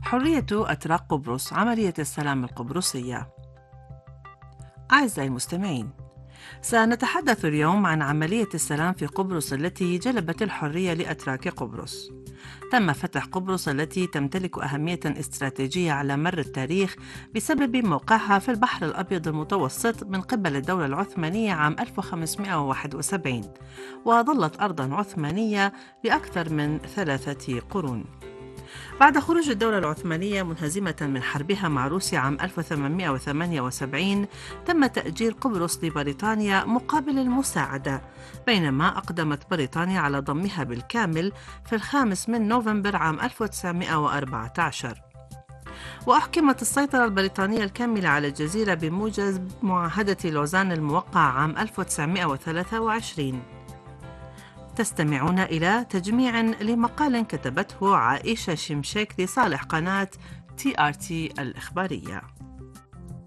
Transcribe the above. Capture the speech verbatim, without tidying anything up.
حرية أتراك قبرص عملية السلام القبرصية. أعزائي المستمعين، سنتحدث اليوم عن عملية السلام في قبرص التي جلبت الحرية لأتراك قبرص. تم فتح قبرص التي تمتلك أهمية استراتيجية على مر التاريخ بسبب موقعها في البحر الأبيض المتوسط من قبل الدولة العثمانية عام ألف وخمسمائة وواحد وسبعين، وظلت أرضاً عثمانية لأكثر من ثلاثة قرون. بعد خروج الدولة العثمانية منهزمة من حربها مع روسيا عام ألف وثمانمائة وثمانية وسبعين، تم تأجير قبرص لبريطانيا مقابل المساعدة، بينما أقدمت بريطانيا على ضمها بالكامل في الخامس من نوفمبر عام ألف وتسعمائة وأربعة عشر. وأحكمت السيطرة البريطانية الكاملة على الجزيرة بموجب معاهدة لوزان الموقعة عام ألف وتسعمائة وثلاثة وعشرين. تستمعون إلى تجميع لمقال كتبته عائشة شمشك لصالح قناة تي آر تي الإخبارية.